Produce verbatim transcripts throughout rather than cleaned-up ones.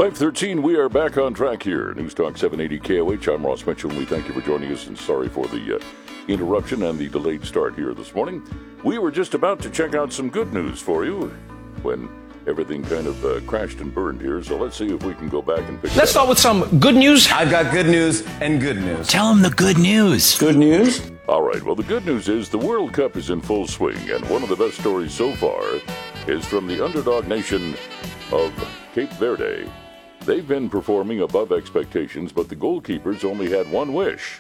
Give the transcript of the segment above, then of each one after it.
five thirteen, we are back on track here. News Talk seven eighty K O H. I'm Ross Mitchell, and we thank you for joining us, and sorry for the uh, interruption and the delayed start here this morning. We were just about to check out some good news for you when everything kind of uh, crashed and burned here, so let's see if we can go back and pick it up. Let's start with some good news. I've got good news and good news. Tell them the good news. Good news? All right, well, the good news is the World Cup is in full swing, and one of the best stories so far is from the underdog nation of Cape Verde. They've been performing above expectations, but the goalkeepers only had one wish: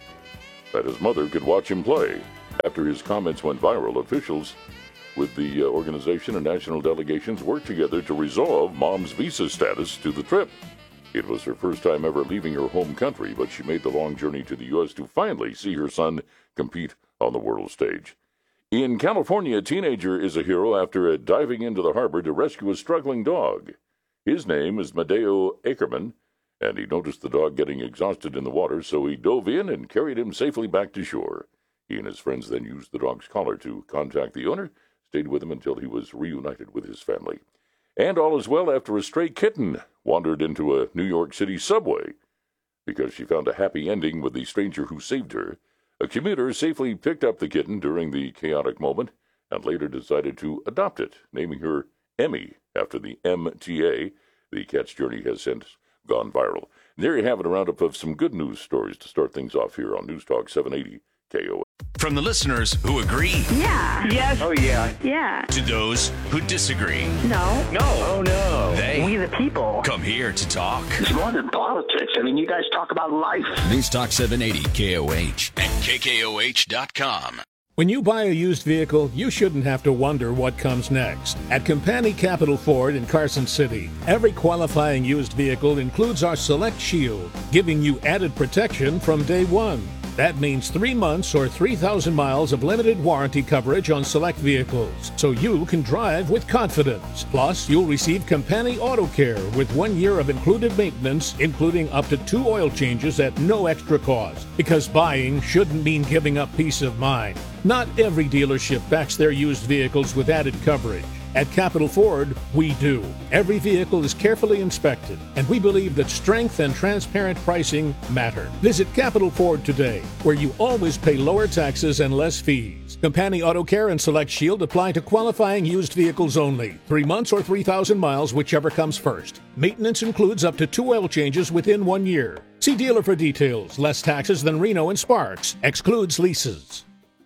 that his mother could watch him play. After his comments went viral, officials with the uh, organization and national delegations worked together to resolve Mom's visa status to the trip. It was her first time ever leaving her home country, but she made the long journey to the U S to finally see her son compete on the world stage. In California, a teenager is a hero after uh, diving into the harbor to rescue a struggling dog. His name is Medeo Ackerman, and he noticed the dog getting exhausted in the water, so he dove in and carried him safely back to shore. He and his friends then used the dog's collar to contact the owner, stayed with him until he was reunited with his family. And all is well after a stray kitten wandered into a New York City subway. Because she found a happy ending with the stranger who saved her, a commuter safely picked up the kitten during the chaotic moment and later decided to adopt it, naming her Emmy after the M T A. The cat's journey has since gone viral. And there you have it, a roundup of some good news stories to start things off here on News Talk seven eighty K O H. From the listeners who agree. Yeah. Yes. Oh, yeah. Yeah. To those who disagree. No. No. Oh, no. They We the people. come here to talk. It's more than politics. I mean, you guys talk about life. News Talk seven eighty K O H and K K O H dot com. When you buy a used vehicle, you shouldn't have to wonder what comes next. At Compani Capital Ford in Carson City, every qualifying used vehicle includes our Select Shield, giving you added protection from day one. That means three months or three thousand miles of limited warranty coverage on select vehicles, so you can drive with confidence. Plus, you'll receive Compani Auto Care with one year of included maintenance, including up to two oil changes at no extra cost. Because buying shouldn't mean giving up peace of mind. Not every dealership backs their used vehicles with added coverage. At Capital Ford, we do. Every vehicle is carefully inspected, and we believe that strength and transparent pricing matter. Visit Capital Ford today, where you always pay lower taxes and less fees. Compani Auto Care and Select Shield apply to qualifying used vehicles only. Three months or three thousand miles, whichever comes first. Maintenance includes up to two oil changes within one year. See dealer for details. Less taxes than Reno and Sparks. Excludes leases.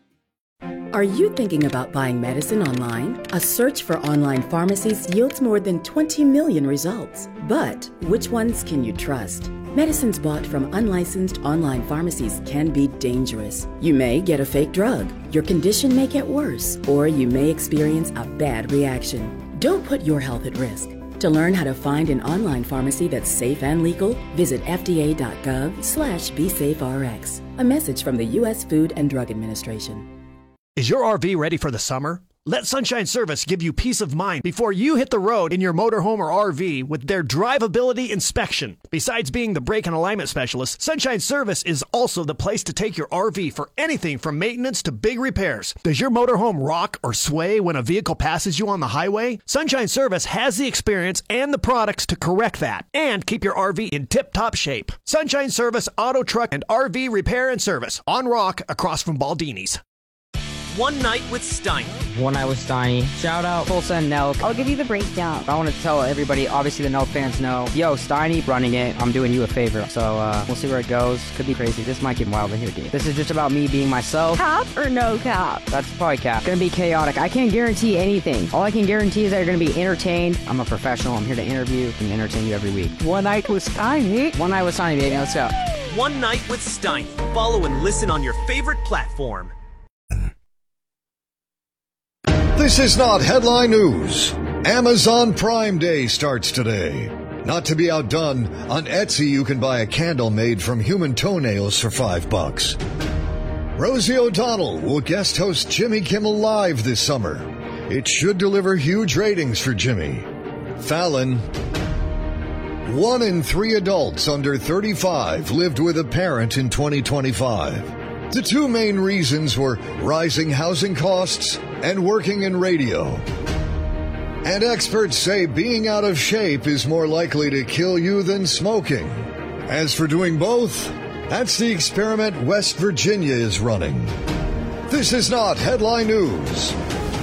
Are you thinking about buying medicine online? A search for online pharmacies yields more than twenty million results. But which ones can you trust? Medicines bought from unlicensed online pharmacies can be dangerous. You may get a fake drug, your condition may get worse, or you may experience a bad reaction. Don't put your health at risk. To learn how to find an online pharmacy that's safe and legal, visit F D A dot gov slash be safe R X. A message from the U S Food and Drug Administration. Is your R V ready for the summer? Let Sunshine Service give you peace of mind before you hit the road in your motorhome or R V with their drivability inspection. Besides being the brake and alignment specialist, Sunshine Service is also the place to take your R V for anything from maintenance to big repairs. Does your motorhome rock or sway when a vehicle passes you on the highway? Sunshine Service has the experience and the products to correct that and keep your R V in tip-top shape. Sunshine Service Auto, Truck, and R V Repair and Service on Rock across from Baldini's. One Night with Steiny. One Night with Steiny. Shout out Tulsa and Nelk. I'll give you the breakdown. I want to tell everybody, obviously the Nelk fans know, yo, Steiny running it, I'm doing you a favor. So uh, we'll see where it goes. Could be crazy. This might get wild in here, dude. This is just about me being myself. Cap or no cap? That's probably cap. Gonna be chaotic. I can't guarantee anything. All I can guarantee is that you're gonna be entertained. I'm a professional. I'm here to interview and entertain you every week. One Night with Steiny. One Night with Steiny, baby. Let's go. One Night with Steiny. Follow and listen on your favorite platform. This is not headline news. Amazon Prime Day starts today. Not to be outdone, on Etsy you can buy a candle made from human toenails for five bucks. Rosie O'Donnell will guest host Jimmy Kimmel Live this summer. It should deliver huge ratings for Jimmy. Fallon. One in three adults under thirty-five lived with a parent in twenty twenty-five. The two main reasons were rising housing costs and working in radio. And experts say being out of shape is more likely to kill you than smoking. As for doing both, that's the experiment West Virginia is running. This is not Headline News.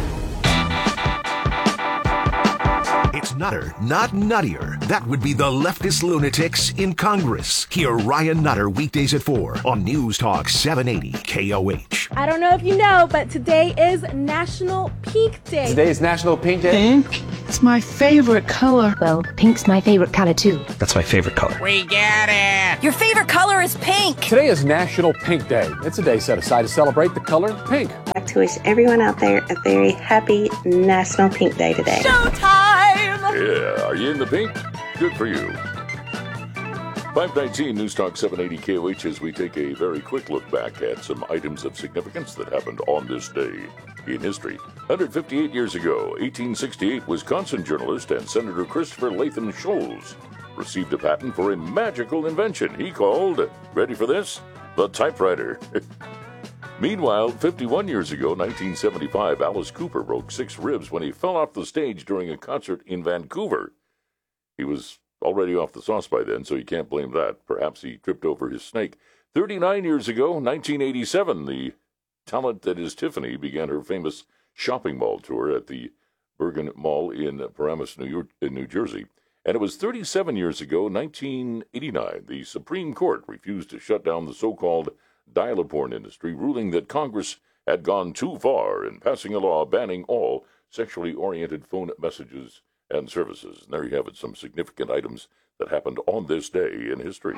It's Nutter, not nuttier. That would be the leftist lunatics in Congress. Hear Ryan Nutter weekdays at four on News Talk seven eighty K O H. I don't know if you know, but today is National Pink Day. Today is National Pink Day. Pink? It's my favorite color. Well, pink's my favorite color, too. That's my favorite color. We get it! Your favorite color is pink! Today is National Pink Day. It's a day set aside to celebrate the color pink. I'd like to wish everyone out there a very happy National Pink Day today. Showtime! Yeah, are you in the pink? Good for you. five nineteen News Talk seven eighty K O H as we take a very quick look back at some items of significance that happened on this day in history. one hundred fifty-eight years ago, eighteen sixty-eight, Wisconsin journalist and Senator Christopher Latham Scholes received a patent for a magical invention he called, ready for this, the typewriter. Meanwhile, fifty-one years ago, nineteen seventy-five, Alice Cooper broke six ribs when he fell off the stage during a concert in Vancouver. He was already off the sauce by then, so you can't blame that. Perhaps he tripped over his snake. thirty-nine years ago, nineteen eighty-seven, the talent that is Tiffany began her famous shopping mall tour at the Bergen Mall in Paramus, New York, in New Jersey. And it was thirty-seven years ago, nineteen eighty-nine, the Supreme Court refused to shut down the so-called dial-a-porn industry, ruling that Congress had gone too far in passing a law banning all sexually oriented phone messages and services. And there you have it, some significant items that happened on this day in history.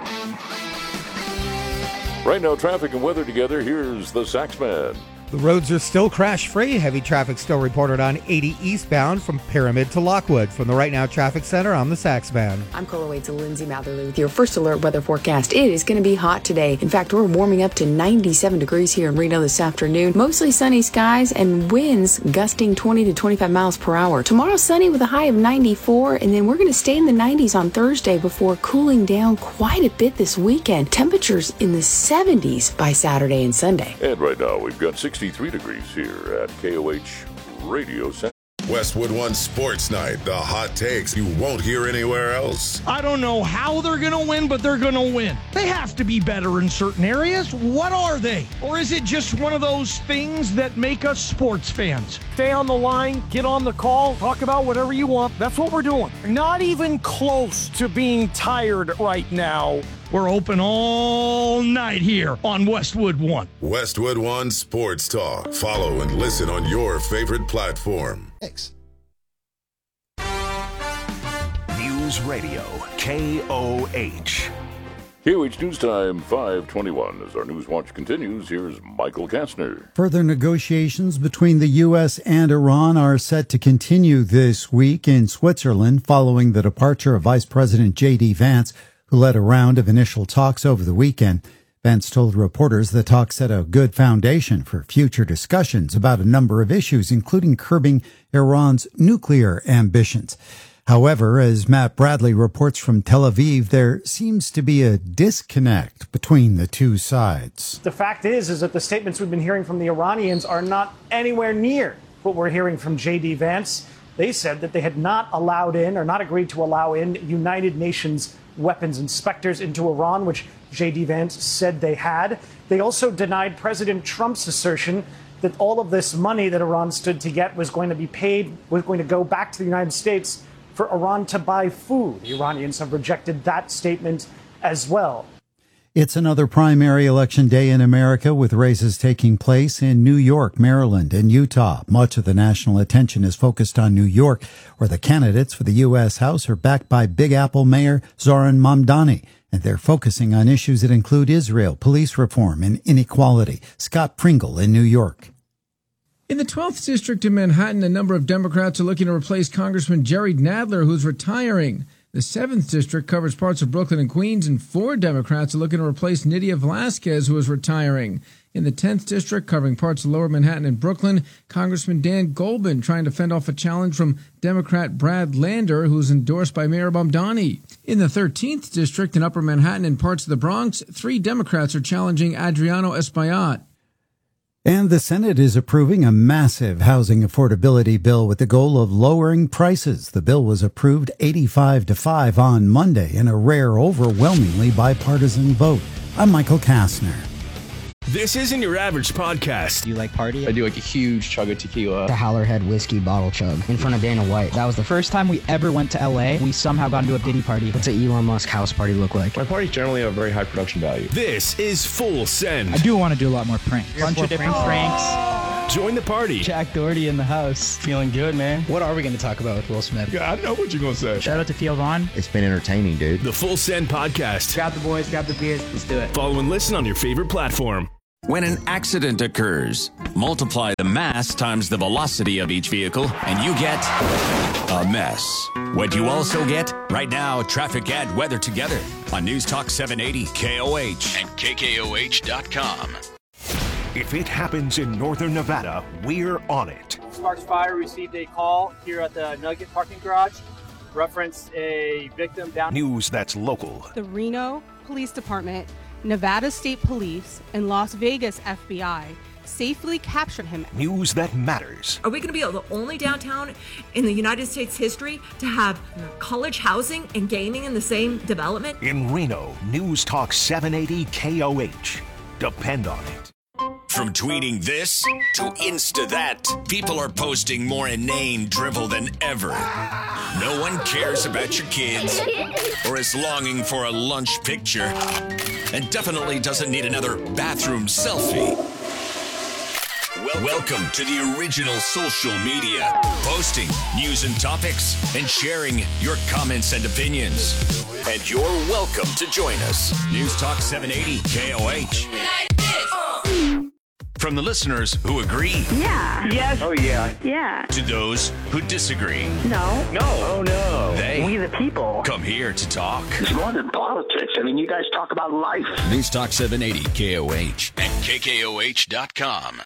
Right now, traffic and weather together. Here's the Saxman. The roads are still crash-free. Heavy traffic still reported on eighty eastbound from Pyramid to Lockwood. From the Right Now Traffic Center, I'm the Saxman. I'm Cola Waits and Lindsay Matherly with your first alert weather forecast. It is going to be hot today. In fact, we're warming up to ninety-seven degrees here in Reno this afternoon. Mostly sunny skies and winds gusting twenty to twenty-five miles per hour. Tomorrow, sunny with a high of ninety-four, and then we're going to stay in the nineties on Thursday before cooling down quite a bit this weekend. Temperatures in the seventies by Saturday and Sunday. And right now, we've got sixty-three degrees here at K O H Radio Center. Westwood One Sports Night, the hot takes you won't hear anywhere else. I don't know how they're going to win, but they're going to win. They have to be better in certain areas. What are they? Or is it just one of those things that make us sports fans? Stay on the line, get on the call, talk about whatever you want. That's what we're doing. Not even close to being tired right now. We're open all night here on Westwood One. Westwood One Sports Talk. Follow and listen on your favorite platform. Thanks. News Radio, K O H. K O H News Time five twenty-one. As our News Watch continues, here's Michael Kastner. Further negotiations between the U S and Iran are set to continue this week in Switzerland following the departure of Vice President J D. Vance, who led a round of initial talks over the weekend. Vance told reporters the talks set a good foundation for future discussions about a number of issues, including curbing Iran's nuclear ambitions. However, as Matt Bradley reports from Tel Aviv, there seems to be a disconnect between the two sides. The fact is, is that the statements we've been hearing from the Iranians are not anywhere near what we're hearing from J D. Vance. They said that they had not allowed in or not agreed to allow in United Nations weapons inspectors into Iran, which J D. Vance said they had. They also denied President Trump's assertion that all of this money that Iran stood to get was going to be paid, was going to go back to the United States for Iran to buy food. The Iranians have rejected that statement as well. It's another primary election day in America, with races taking place in New York, Maryland, and Utah. Much of the national attention is focused on New York, where the candidates for the U S. House are backed by Big Apple Mayor Zohran Mamdani, and they're focusing on issues that include Israel, police reform, and inequality. Scott Pringle in New York. In the twelfth District in Manhattan, a number of Democrats are looking to replace Congressman Jerry Nadler, who's retiring. The seventh District covers parts of Brooklyn and Queens, and four Democrats are looking to replace Nydia Velázquez, who is retiring. In the tenth District, covering parts of Lower Manhattan and Brooklyn, Congressman Dan Goldman trying to fend off a challenge from Democrat Brad Lander, who's endorsed by Mayor Mamdani. In the thirteenth District in Upper Manhattan and parts of the Bronx, three Democrats are challenging Adriano Espaillat. And the Senate is approving a massive housing affordability bill with the goal of lowering prices. The bill was approved eighty-five to five on Monday in a rare, overwhelmingly bipartisan vote. I'm Michael Kastner. This isn't your average podcast. Do you like party? I do like a huge chug of tequila. The Howlerhead whiskey bottle chug in front of Dana White. That was the first time we ever went to L A. We somehow got into a Diddy party. What's an Elon Musk house party look like? My parties generally have very high production value. This is Full Send. I do want to do a lot more pranks. A bunch of different pranks. pranks. Join the party. Jack Doherty in the house. Feeling good, man. What are we going to talk about with Will Smith? Yeah, I know what you're going to say. Shout out to Theo Vaughn. It's been entertaining, dude. The Full Send podcast. Grab the boys, grab the beers. Let's do it. Follow and listen on your favorite platform. When an accident occurs, multiply the mass times the velocity of each vehicle, and you get a mess. What you also get? Right now, traffic and weather together on News Talk seven eighty K O H and K K O H dot com. If it happens in northern Nevada, we're on it. Sparks Fire received a call here at the Nugget parking garage. Reference a victim down. News that's local. The Reno Police Department, Nevada State Police, and Las Vegas F B I safely captured him. News that matters. Are we going to be the only downtown in the United States history to have college housing and gaming in the same development? In Reno, News Talk seven eighty K O H. Depend on it. From tweeting this to Insta that, people are posting more inane drivel than ever. No one cares about your kids or is longing for a lunch picture and definitely doesn't need another bathroom selfie. Well, welcome to the original social media, posting news and topics and sharing your comments and opinions. And you're welcome to join us. News Talk seven eighty K O H. From the listeners who agree. Yeah. Yes. Oh, yeah. Yeah. To those who disagree. No. No. Oh, no. They We the people. come here to talk. It's more than politics. I mean, you guys talk about life. News Talk seven eighty K O H and K K O H dot com.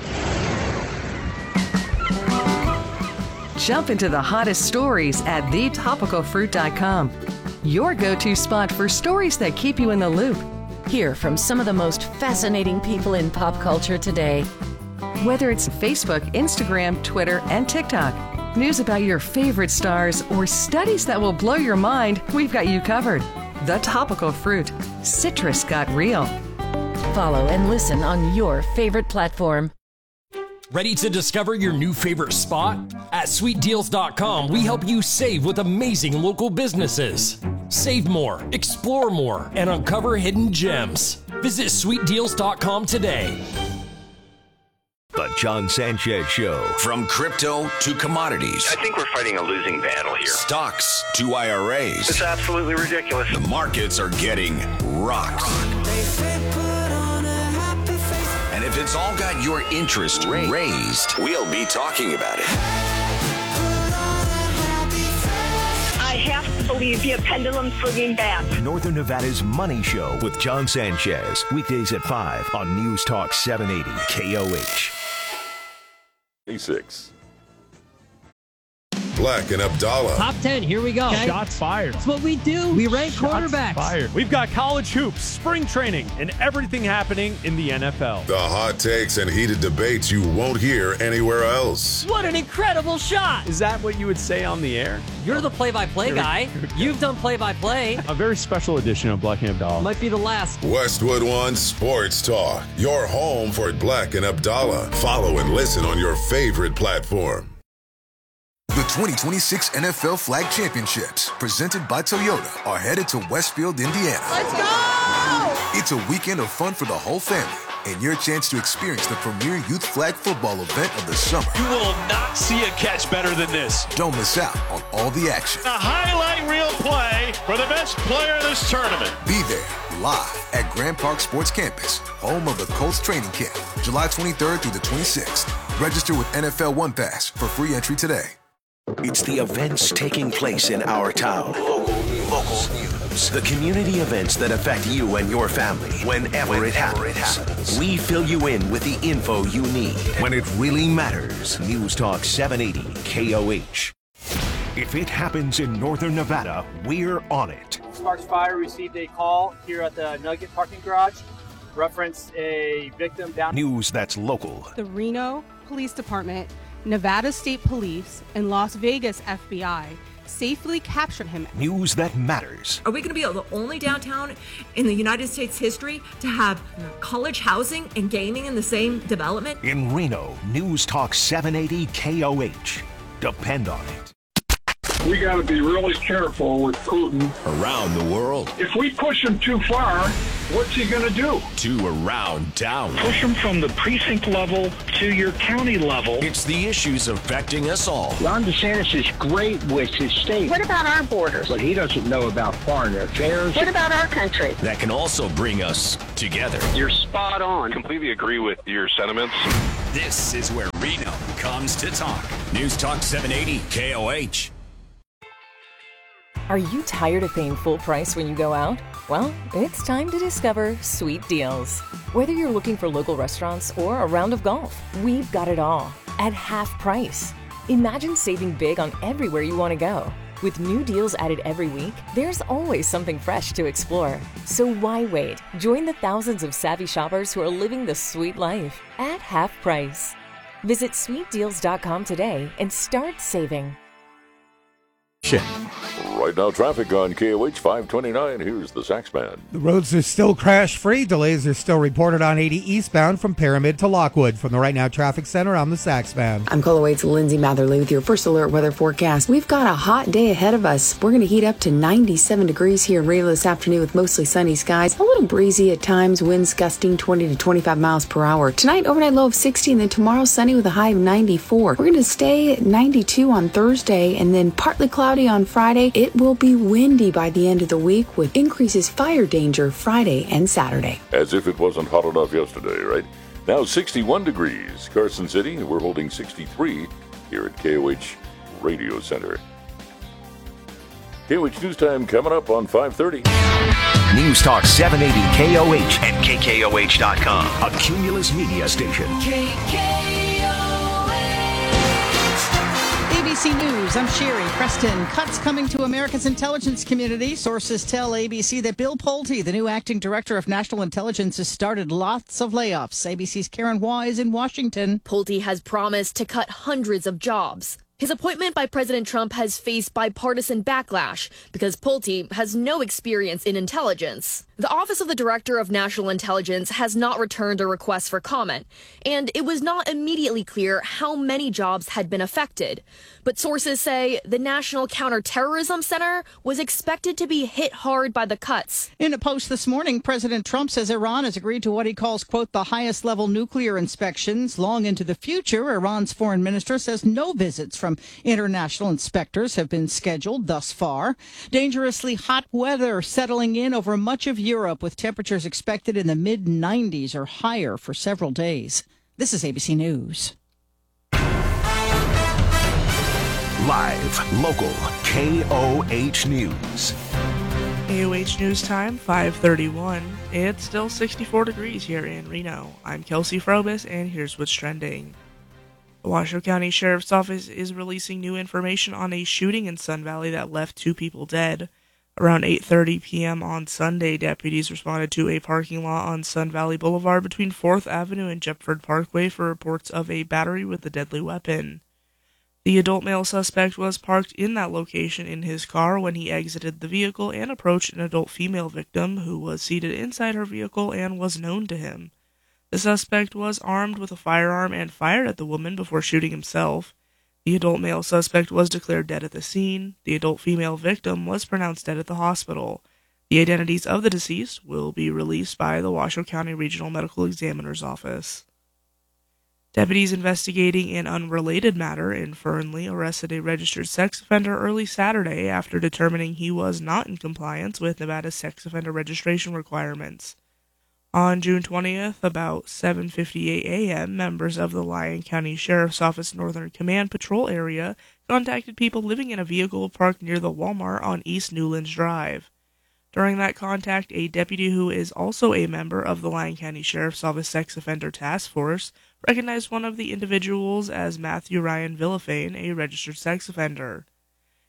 Jump into the hottest stories at the topical fruit dot com. Your go-to spot for stories that keep you in the loop. Hear from some of the most fascinating people in pop culture today. Whether it's Facebook, Instagram, Twitter, and TikTok, news about your favorite stars, or studies that will blow your mind, we've got you covered. The Topical Fruit. Citrus got real. Follow and listen on your favorite platform. Ready to discover your new favorite spot? At sweet deals dot com, we help you save with amazing local businesses. Save more, explore more, and uncover hidden gems. Visit sweet deals dot com today. The John Sanchez Show. From crypto to commodities. I think we're fighting a losing battle here. Stocks to I R As. It's absolutely ridiculous. The markets are getting rocked. And if it's all got your interest raised, we'll be talking about it. I have to believe you, pendulum swinging back. Northern Nevada's Money Show with John Sanchez. Weekdays at five on News Talk seven eighty K O H. A six. Black and Abdallah. Top ten, here we go. Okay. Shots fired. That's what we do. We rank Shots quarterbacks. Fired. We've got college hoops, spring training, and everything happening in the N F L. The hot takes and heated debates you won't hear anywhere else. What an incredible shot. Is that what you would say on the air? You're the play-by-play guy. You've done play-by-play. A very special edition of Black and Abdallah. Might be the last. Westwood One Sports Talk. Your home for Black and Abdallah. Follow and listen on your favorite platform. The twenty twenty-six N F L Flag Championships, presented by Toyota, are headed to Westfield, Indiana. Let's go! It's a weekend of fun for the whole family and your chance to experience the premier youth flag football event of the summer. You will not see a catch better than this. Don't miss out on all the action. A highlight reel play for the best player of this tournament. Be there, live at Grand Park Sports Campus, home of the Colts training camp, July twenty-third through the twenty-sixth. Register with N F L One Pass for free entry today. It's the events taking place in our town. Local news. The community events that affect you and your family whenever, whenever it, happens. it happens. We fill you in with the info you need when it really matters. News Talk seven eighty K O H. If it happens in northern Nevada, we're on it. Sparks Fire received a call here at the Nugget parking garage. reference a victim down. News that's local. The Reno Police Department, Nevada State Police, and Las Vegas F B I safely captured him. News that matters. Are we going to be the only downtown in the United States history to have college housing and gaming in the same development? In Reno, News Talk seven eighty K O H. Depend on it. We got to be really careful with Putin. Around the world. If we push him too far, what's he going to do? To around town. Push him from the precinct level to your county level. It's the issues affecting us all. Ron DeSantis is great with his state. What about our borders? But he doesn't know about foreign affairs. What about our country? That can also bring us together. You're spot on. Completely agree with your sentiments. This is where Reno comes to talk. News Talk seven eighty K O H. Are you tired of paying full price when you go out? Well, it's time to discover Sweet Deals. Whether you're looking for local restaurants or a round of golf, we've got it all at half price. Imagine saving big on everywhere you want to go. With new deals added every week, there's always something fresh to explore. So why wait? Join the thousands of savvy shoppers who are living the sweet life at half price. Visit sweet deals dot com today and start saving. Right now, traffic on K O H five twenty-nine. Here's the Saxman. The roads are still crash-free. Delays are still reported on eighty eastbound from Pyramid to Lockwood. From the Right Now Traffic Center, I'm the Saxman. I'm Cola Waits Lindsay Matherly with your first alert weather forecast. We've got a hot day ahead of us. We're going to heat up to ninety-seven degrees here in Reno this afternoon with mostly sunny skies. A little breezy at times, winds gusting twenty to twenty-five miles per hour. Tonight, overnight low of sixty, and then tomorrow sunny with a high of ninety-four. We're going to stay at ninety-two on Thursday, and then partly cloudy on Friday. It will be windy by the end of the week with increases fire danger Friday and Saturday. As if it wasn't hot enough yesterday, right? Now sixty-one degrees. Carson City, we're holding sixty-three here at K O H Radio Center. K O H News Time coming up on five thirty. News Talk seven eighty K O H and K K O H dot com. A Cumulus media station. K K O H. A B C News, I'm Sherry Preston. Cuts coming to America's intelligence community. Sources tell A B C that Bill Pulte, the new acting director of national intelligence, has started lots of layoffs. A B C's Karen Waugh is in Washington. Pulte has promised to cut hundreds of jobs. His appointment by President Trump has faced bipartisan backlash because Pulte has no experience in intelligence. The Office of the Director of National Intelligence has not returned a request for comment, and it was not immediately clear how many jobs had been affected. But sources say the National Counterterrorism Center was expected to be hit hard by the cuts. In a post this morning, President Trump says Iran has agreed to what he calls, quote, the highest level nuclear inspections long into the future. Iran's foreign minister says no visits from international inspectors have been scheduled thus far. Dangerously hot weather settling in over much of Europe with temperatures expected in the mid nineties or higher for several days. This is A B C News. Live, local, K O H News. K O H News Time, five thirty-one. It's still sixty-four degrees here in Reno. I'm Kelsey Frobis, and here's what's trending. The Washoe County Sheriff's Office is releasing new information on a shooting in Sun Valley that left two people dead. Around eight thirty p.m. on Sunday, deputies responded to a parking lot on Sun Valley Boulevard between fourth Avenue and Jepford Parkway for reports of a battery with a deadly weapon. The adult male suspect was parked in that location in his car when he exited the vehicle and approached an adult female victim who was seated inside her vehicle and was known to him. The suspect was armed with a firearm and fired at the woman before shooting himself. The adult male suspect was declared dead at the scene. The adult female victim was pronounced dead at the hospital. The identities of the deceased will be released by the Washoe County Regional Medical Examiner's Office. Deputies investigating an unrelated matter in Fernley arrested a registered sex offender early Saturday after determining he was not in compliance with Nevada's sex offender registration requirements. On June twentieth, about seven fifty-eight a.m., members of the Lyon County Sheriff's Office Northern Command Patrol area contacted people living in a vehicle parked near the Walmart on East Newlands Drive. During that contact, a deputy who is also a member of the Lyon County Sheriff's Office Sex Offender Task Force recognized one of the individuals as Matthew Ryan Villafane, a registered sex offender.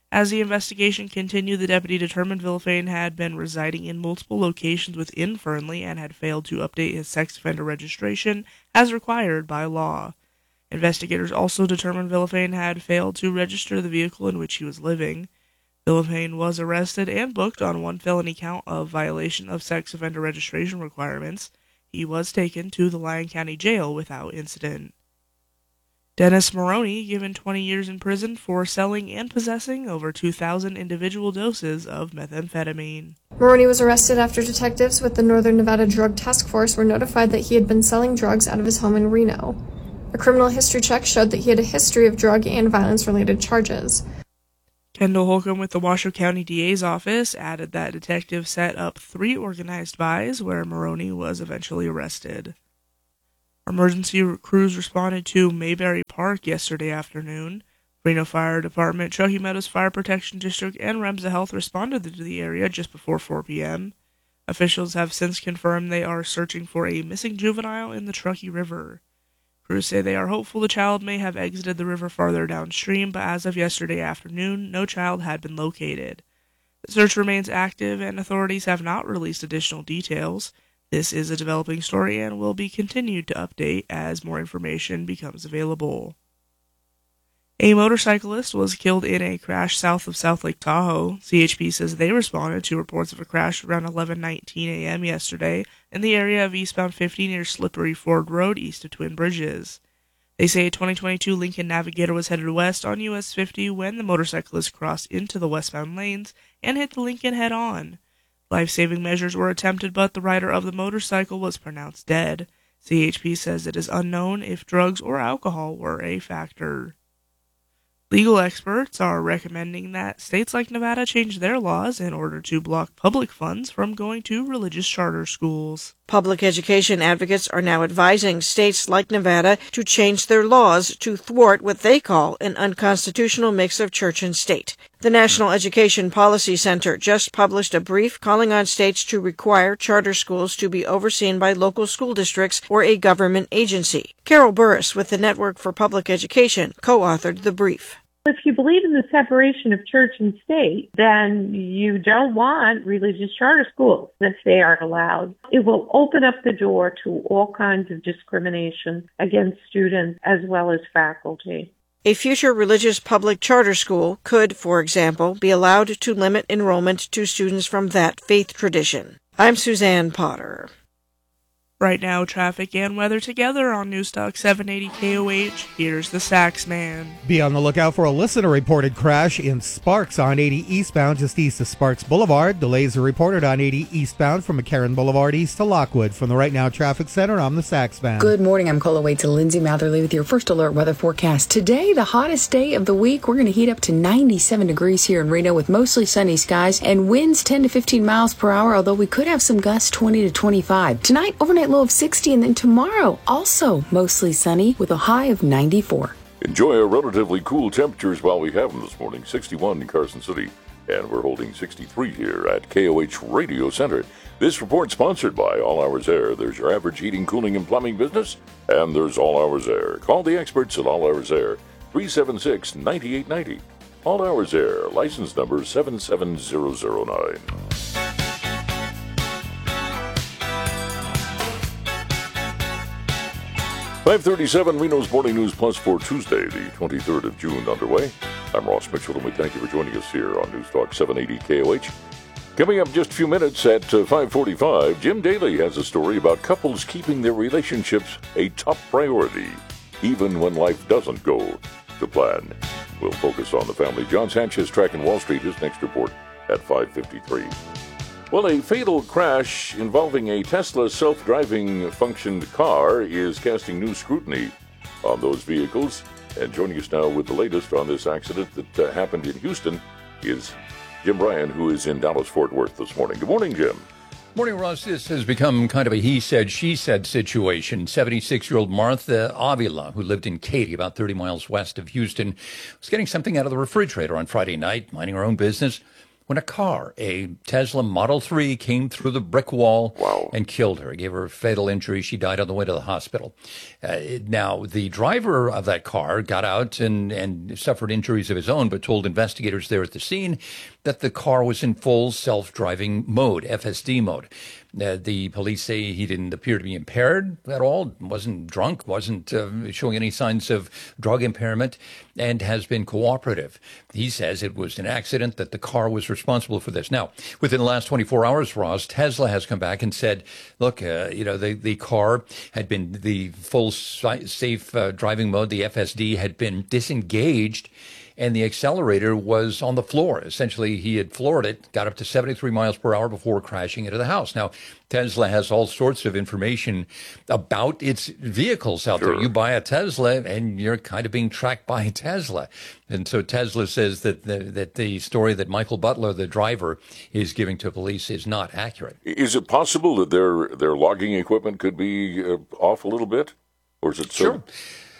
As the investigation continued, the deputy determined Villafane had been residing in multiple locations within Fernley and had failed to update his sex offender registration as required by law. Investigators also determined Villafane had failed to register the vehicle in which he was living. Villafane was arrested and booked on one felony count of violation of sex offender registration requirements. He was taken to the Lyon County Jail without incident. Dennis Maroney given twenty years in prison for selling and possessing over two thousand individual doses of methamphetamine. Maroney was arrested after detectives with the Northern Nevada Drug Task Force were notified that he had been selling drugs out of his home in Reno. A criminal history check showed that he had a history of drug and violence-related charges. Kendall Holcomb with the Washoe County D A's office added that detectives set up three organized buys where Maroney was eventually arrested. Emergency crews responded to Mayberry Park yesterday afternoon. Reno Fire Department, Truckee Meadows Fire Protection District, and Remsa Health responded to the area just before four p.m. Officials have since confirmed they are searching for a missing juvenile in the Truckee River. Crews say they are hopeful the child may have exited the river farther downstream, but as of yesterday afternoon, no child had been located. The search remains active, and authorities have not released additional details. This is a developing story and will be continued to update as more information becomes available. A motorcyclist was killed in a crash south of South Lake Tahoe. C H P says they responded to reports of a crash around eleven nineteen a.m. yesterday in the area of eastbound fifty near Slippery Ford Road east of Twin Bridges. They say a twenty twenty-two Lincoln Navigator was headed west on U S fifty when the motorcyclist crossed into the westbound lanes and hit the Lincoln head-on. Life-saving measures were attempted, but the rider of the motorcycle was pronounced dead. C H P says it is unknown if drugs or alcohol were a factor. Legal experts are recommending that states like Nevada change their laws in order to block public funds from going to religious charter schools. Public education advocates are now advising states like Nevada to change their laws to thwart what they call an unconstitutional mix of church and state. The National Education Policy Center just published a brief calling on states to require charter schools to be overseen by local school districts or a government agency. Carol Burris with the Network for Public Education co-authored the brief. If you believe in the separation of church and state, then you don't want religious charter schools if they aren't allowed. It will open up the door to all kinds of discrimination against students as well as faculty. A future religious public charter school could, for example, be allowed to limit enrollment to students from that faith tradition. I'm Suzanne Potter. Right now, traffic and weather together on Newstalk seven eighty K O H. Here's the Sax Man. Be on the lookout for a listener-reported crash in Sparks on eighty eastbound just east of Sparks Boulevard. Delays are reported on eighty eastbound from McCarran Boulevard east to Lockwood. From the Right Now Traffic Center, I'm the Sax Man. Good morning. I'm Cola Wade to Lindsay Matherly with your first alert weather forecast. Today, the hottest day of the week. We're going to heat up to ninety-seven degrees here in Reno with mostly sunny skies and winds ten to fifteen miles per hour, although we could have some gusts twenty to twenty-five. Tonight, overnight low of sixty, and then tomorrow also mostly sunny with a high of ninety-four. Enjoy our relatively cool temperatures while we have them this morning. sixty-one in Carson City, and we're holding sixty-three here at K O H Radio Center. This report sponsored by All Hours Air. There's your average heating, cooling, and plumbing business, and there's All Hours Air. Call the experts at All Hours Air, three seven six, nine eight nine zero. All Hours Air, license number seven seven zero zero nine. five thirty-seven Reno's Morning News Plus for Tuesday, the twenty-third of June underway. I'm Ross Mitchell, and we thank you for joining us here on News Talk seven eighty K O H. Coming up just a few minutes at uh, five forty-five, Jim Daly has a story about couples keeping their relationships a top priority, even when life doesn't go to plan. We'll focus on the family. John Sanchez tracking Wall Street, his next report at five fifty-three. Well, a fatal crash involving a Tesla self-driving functioned car is casting new scrutiny on those vehicles. And joining us now with the latest on this accident that uh, happened in Houston is Jim Bryan, who is in Dallas-Fort Worth this morning. Good morning, Jim. Morning, Ross. This has become kind of a he said, she said situation. seventy-six-year-old Martha Avila, who lived in Katy, about thirty miles west of Houston, was getting something out of the refrigerator on Friday night, minding her own business, when a car, a Tesla Model three, came through the brick wall wow. and killed her. It gave her a fatal injury. She died on the way to the hospital. Uh, now, the driver of that car got out and, and suffered injuries of his own, but told investigators there at the scene that the car was in full self-driving mode, F S D mode. Uh, the police say he didn't appear to be impaired at all, wasn't drunk, wasn't uh, showing any signs of drug impairment, and has been cooperative. He says it was an accident, that the car was responsible for this. Now, within the last twenty-four hours, Ross, Tesla has come back and said, look, uh, you know, the, the car had been, the full safe uh, driving mode, the F S D, had been disengaged, and the accelerator was on the floor. Essentially, he had floored it, got up to seventy-three miles per hour before crashing into the house. Now, Tesla has all sorts of information about its vehicles out sure. there. You buy a Tesla, and you're kind of being tracked by Tesla. And so Tesla says that the, that the story that Michael Butler, the driver, is giving to police is not accurate. Is it possible that their their logging equipment could be uh, off a little bit? Or is it so? Sure.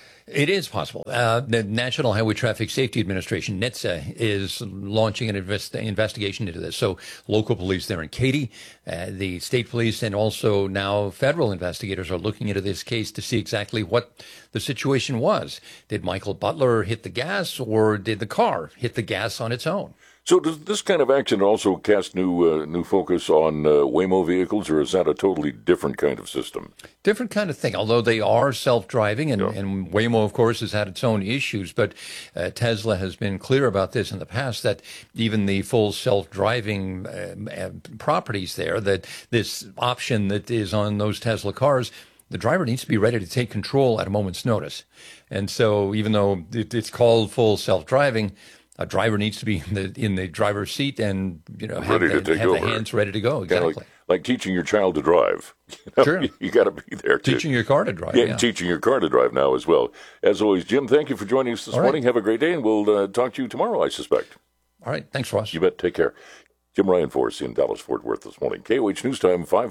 It is possible. Uh, the National Highway Traffic Safety Administration, NHTSA, is launching an invest- investigation into this. So local police there in Katy, uh, the state police, and also now federal investigators are looking into this case to see exactly what the situation was. Did Michael Butler hit the gas, or did the car hit the gas on its own? So does this kind of action also cast new uh, new focus on uh, Waymo vehicles, or is that a totally different kind of system? Different kind of thing, although they are self-driving, and, yeah. and Waymo, of course, has had its own issues. But uh, Tesla has been clear about this in the past, that even the full self-driving uh, properties there, that this option that is on those Tesla cars, the driver needs to be ready to take control at a moment's notice. And so even though it, it's called full self-driving, a driver needs to be in the, in the driver's seat and, you know, have, ready the, to take have over. the hands ready to go. Exactly. Like, like teaching your child to drive. You know, sure. You, you got to be there. To, teaching your car to drive. Yeah, yeah, teaching your car to drive now as well. As always, Jim, thank you for joining us this All morning. right. Have a great day, and we'll uh, talk to you tomorrow, I suspect. All right. Thanks, Ross. You bet. Take care. Jim Ryan for us in Dallas-Fort Worth this morning. K O H News Time, five.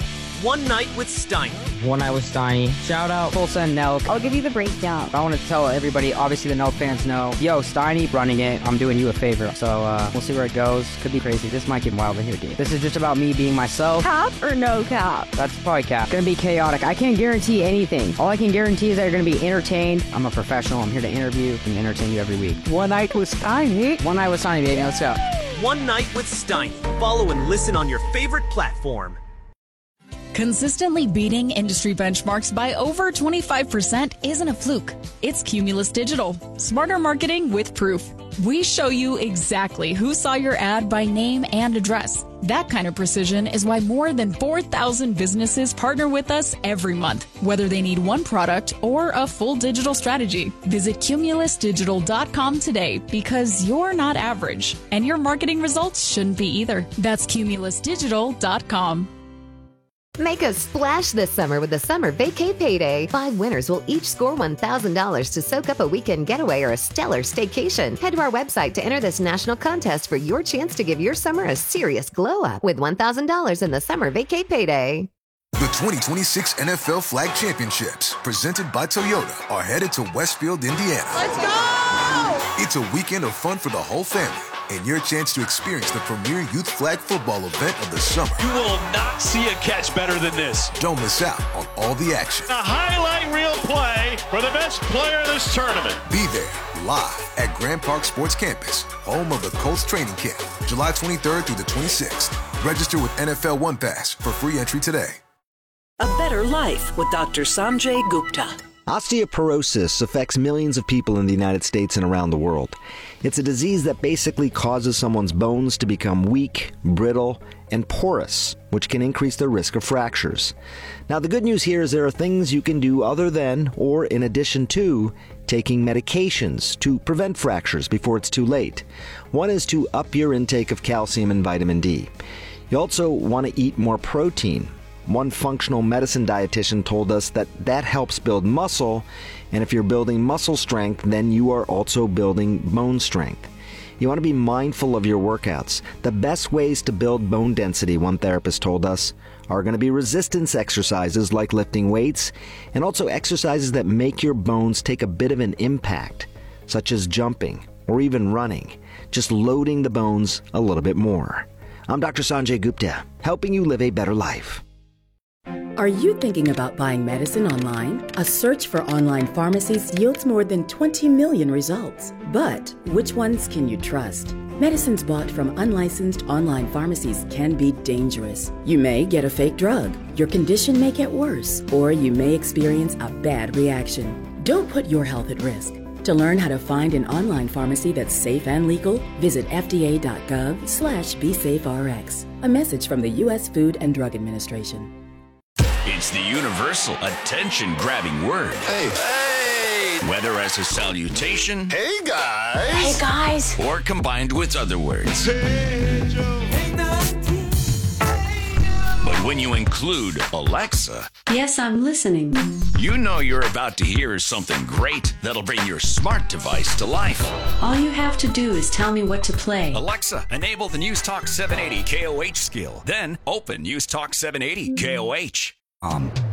One Night with Steiny. One Night with Steiny. Shout out Tulsa and Nelk. I'll give you the breakdown. I want to tell everybody, obviously the Nelk fans know, yo, Steiny running it, I'm doing you a favor. So uh, we'll see where it goes. Could be crazy. This might get wild in here, dude. This is just about me being myself. Cap or no cap? That's probably cap. Gonna be chaotic. I can't guarantee anything. All I can guarantee is that you're gonna be entertained. I'm a professional. I'm here to interview and entertain you every week. One Night with Steiny. One Night with Steiny, baby. Let's go. One Night with Steiny. Follow and listen on your favorite platform. Consistently beating industry benchmarks by over twenty-five percent isn't a fluke. It's Cumulus Digital. Smarter marketing with proof. We show you exactly who saw your ad by name and address. That kind of precision is why more than four thousand businesses partner with us every month, whether they need one product or a full digital strategy. Visit cumulus digital dot com today, because you're not average, and your marketing results shouldn't be either. That's cumulus digital dot com. Make a splash this summer with the Summer Vacay Payday. Five winners will each score one thousand dollars to soak up a weekend getaway or a stellar staycation. Head to our website to enter this national contest for your chance to give your summer a serious glow up with one thousand dollars in the Summer Vacay Payday. The twenty twenty-six N F L Flag Championships, presented by Toyota, are headed to Westfield, Indiana. Let's go! It's a weekend of fun for the whole family, and your chance to experience the premier youth flag football event of the summer. You will not see a catch better than this. Don't miss out on all the action. A highlight reel play for the best player of this tournament. Be there live at Grand Park Sports Campus, home of the Colts training camp, July twenty-third through the twenty-sixth. Register with N F L One Pass for free entry today. A better life with Doctor Sanjay Gupta. Osteoporosis affects millions of people in the United States and around the world. It's a disease that basically causes someone's bones to become weak, brittle, and porous, which can increase their risk of fractures. Now, the good news here is there are things you can do other than, or in addition to, taking medications to prevent fractures before it's too late. One is to up your intake of calcium and vitamin D. You also want to eat more protein. One functional medicine dietitian told us that that helps build muscle, and if you're building muscle strength, then you are also building bone strength. You want to be mindful of your workouts. The best ways to build bone density, one therapist told us, are going to be resistance exercises like lifting weights, and also exercises that make your bones take a bit of an impact, such as jumping or even running. just loading the bones a little bit more. I'm Doctor Sanjay Gupta, helping you live a better life. Are you thinking about buying medicine online? A search for online pharmacies yields more than twenty million results. But which ones can you trust? Medicines bought from unlicensed online pharmacies can be dangerous. You may get a fake drug, your condition may get worse, or you may experience a bad reaction. Don't put your health at risk. To learn how to find an online pharmacy that's safe and legal, visit fda.gov slash BeSafeRx. A message from the U S Food and Drug Administration. It's the universal attention-grabbing word. Hey. Hey. Whether as a salutation. Hey, guys. Hey, guys. Or combined with other words. Hey, Joe. But when you include Alexa. Yes, I'm listening. You know you're about to hear something great that'll bring your smart device to life. All you have to do is tell me what to play. Alexa, enable the News Talk seven eighty K O H skill. Then open News Talk seven eighty K O H. Um,